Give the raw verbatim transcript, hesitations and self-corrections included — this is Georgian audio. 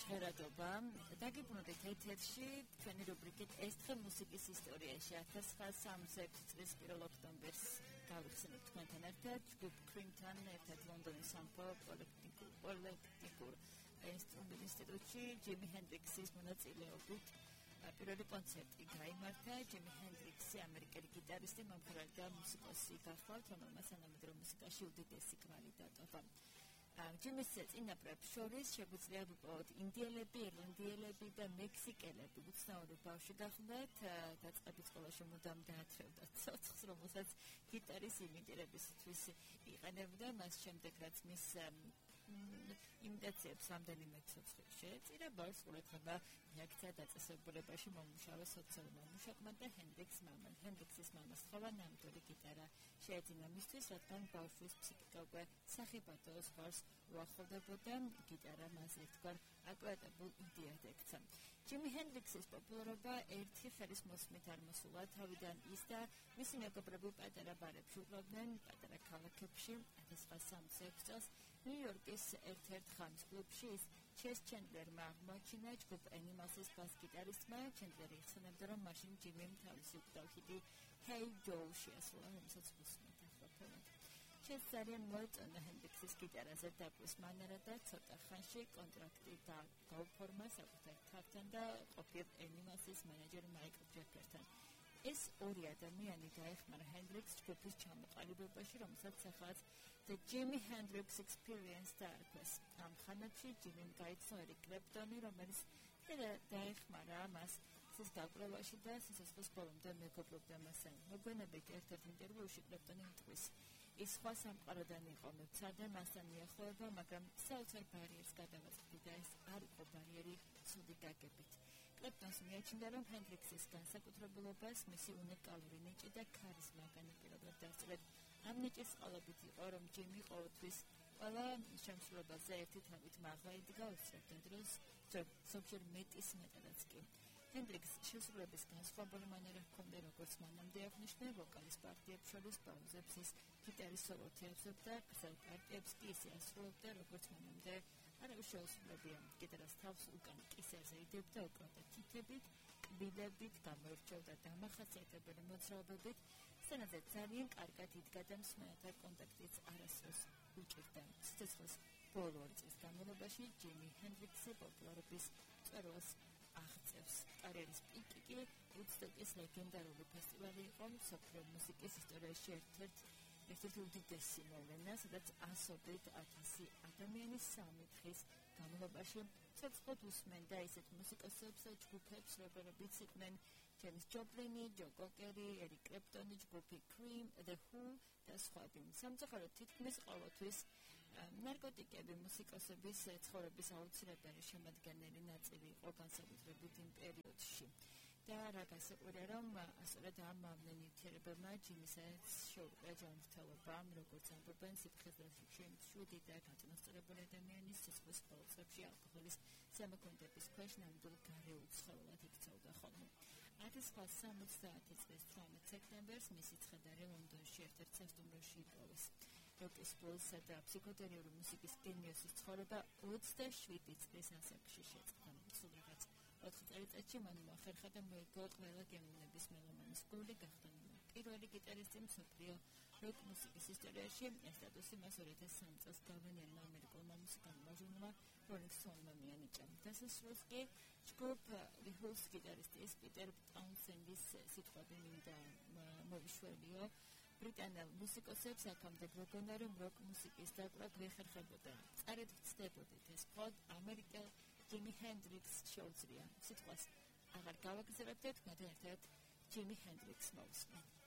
ჟღერადობა. დაგიბრუნდით ეთერში ჩვენი რუბრიკით ეს დღე მუსიკის ისტორიაში ათას ცხრაასა სამოცდა ექვსი წლის პირველ ოქტომბერს გავიხსენებთ თქვენთან ერთად ჯგუფ Cream-თან ერთად ლონდონის სამეფო პოლიტექნიკურ ინსტიტუტში ჯიმი ჰენდრიქსის მონაწილეობით პირველი კონცერტი გაიმართა. ჯიმი ჰენდრიქსი ამერიკელი გიტარისტი, მომღერალი და მუსიკოსი გახლავთ, რომელმაც სანამედროვე მუსიკაში უდიდესი კვალი დატოვა. ჯიმის წინაპრებს შორის შეგვიძლია ვიპოვოთ ინდიელები, ირლანდიელები და მექსიკელები. უცნაური ბავშვი გახლდათ, დაწყებით სკოლაში მუდამ დაათრევდა ცოცხლს, რომელსაც გიტარის იმიტირებისთვის იყენებდა. მას შემდეგ რაც მის იმიტაციებს რამდენიმე ცოცხლი შეეწირა, ბავშვს ყურადღება მიაქცა დაწესებულებაში მომუშავე სოციალურმა მუშაკმა და ჰენდრიქსის მამამ. ჰენდრიქსის მამას სთხოვა ნამდვილი გიტარა შეეძინა მისთვის, რადგან ბავშვის ფსიქიკა უკვე სახიფათო ზღვარს უახლოვდებოდა. გიტარა მას ერთგვარ აკვატებულ იდეად ექცა. ჯიმი ჰენდრიქსის პოპულარობა ერთი ხელის მოსმით არ მოსულა. თავიდან ის და მისი მეგობრები პატარა ბარებში უყურებდნენ პატარა ქალაქებში. ათას ცხრაასა სამოცდა ექვსი წელს ნიუ-იორკის ერთ-ერთ ხამის კლუბში ის ჩეს ჩენდლერმა აღმოაჩინა. ჯგუფ Animals-ის ბას-გიტარისტმა ჩენდლერი იხსენებდა, რომ მაშინ ჯიმიმ თავისი უკრავ ჰიტი Hey Joe შეასრულა, რომელსაც ვუსმენთ ახლა ფონად. ჩეს ძალიან მოეწონა ჰენდრიქსის გიტარაზე დაკვრას მანერა და ცოტა ხანში კონტრაქტი გაუფორმა საკუთარ თავთან და ყოფილ Animals-ის მენეჯერ მაიკლ ჯეფერსთან. ეს ორი ადამიანი გაეხმარა ჰენდრიქსს ჯგუფის ჩამოყალიბებაში, რომელსაც სახელად The Jimi Hendrix Experience დაარქვეს. ამ ხანებში ჯიმიმ გაიცნო ერიკ კლეპტონი, რომელიც დაეხმარა მას სის დაკვრებაში და სიცოცხლის ბოლომდე მეგობრობდა მასთან. მოგვიანებით ერთ-ერთ ინტერვიუში კლეპტონი იტყვის, ის სხვა სამყაროდან იყო, მევცადე მასთან მიახლოება, მაგრამ საოცარ ბარიერს გადავაწყდი და ეს არ იყო ბარიერი ცუდი გაგებით. კლეპტონს მიაჩნდა, რომ ჰენდრიქსის განსაკუთრებულობას მისი უნიკალური ნიჭი და ქარიზმა განაპირობებდა. დასწრეთ ამ ნიჭის წყალობით იყო, რომ ჯიმი ყოველთვის ყველა შემსრულებელზე ერთი თავით მაღლა იდგა, უსწრებდა დროს, ზოგჯერ მეტის მეტადაც კი. ჰენდრიქსს შესრულების განსხვავებული მანერა ჰქონდა, როგორც მანამდე აღნიშნე, ვოკალის პარტიებს შორის პაუზებს ის გიტარის სოლოთი ასრულებდა, გრძელ პარტიებს კი ის ასრულებდა, როგორც მანამდე არავის შეუსრულებია. გიტარას თავს უკან კისერზე იდებდა, უკრავდა თითებით, კბილებით, გამოირჩეოდა დამახასიათებელი მოძრაობებით. სცენაზე ძალიან კარგად იდგა და მსმენელთა კონტაქტიც არასდროს უჭირდა. სიცოცხლის ბოლო ორი წლის განმავლობაში ჯიმი ჰენდრიქსი პოპულარობის მწვერვალს აღწევს. კარიერის პიკი კი ვუდსტოკის ლეგენდარული ფესტივალი იყო, მსოფლიო მუსიკის ისტორიაში ერთ-ერთი ერთ-ერთი უდიდესი მოვლენა, სადაც ასობით ათასი ადამიანი სამი დღის განმავლობაში ცოცხლად უსმენდა ისეთ მუსიკოსებს და ჯგუფებს, როგორებიც იყვნენ ჯეიმს ჯოპლინი, ჯო კოკერი, ერიკ კლეპტონი, ჯგუფი Cream, The Who და სხვები. სამწუხაროდ თითქმის ყოველთვის ნარკოტიკები მუსიკოსების ცხოვრების აუცილებელი შემადგენელი ნაწილი იყო, განსაკუთრებით იმ პერიოდში. და რა გასაკვირია, რომ ასწორედ ამ ნივთიერებებმა ჯიმისაც შეუყია ჯანმრთელობა, როგორც ამბობენ, სიფხის და შვიდი და გაწონასწორებული ადამიანის სიცოცხლის ბოლო წლებში ალკოჰოლის ზემოქმედების ქვეშ ნამდვილ გარეულ ცხოველად იქცეოდა ხოლმე. ათას ცხრაასა სამოცდაათი წლის თვრამეტ სექტემბერს მისი ცხედარი ლონდონში ერთ-ერთ სასტუმროში იპოვეს. როკის ბლუზსა და ფსიქოდელიური მუსიკის გენიოსის ცხოვრება ოცდაშვიდი წლის ასაკში შეწყდა. სულ რაღაც ოთხ წელიწადში მან მოახერხა და მოიგო ყველა გემოვნების მელომანის გული, გახდა პირველი გიტარისტი მსოფლიო როკ მუსიკის ისტორიაში. ეს სტატუსი მას ორი ათას სამი წელს გავლენიანმა ამერიკულმა მუსიკალურმა ჟურნალმა Rolling Stone-მა მიანიჭა. დასასრულს კი ჯგუფ The Who's გიტარისტის პიტერ ტაუნსენდის სიტყვები მინდა მოვიშვერიო. ბრიტანელ მუსიკოსებს აქამდე გლობალურ რომ როკ მუსიკის დაკვრა გვეხერხებოდა. წარეთ ვწდებოდით, ეს მხოლოდ ამერიკელ ჯიმი ჰენდრიქსს შეუძლია. სიტყვას აღარ გავაგზავნებთ, თქვენ ერთად ჯიმი ჰენდრიქსს მოვსმენთ.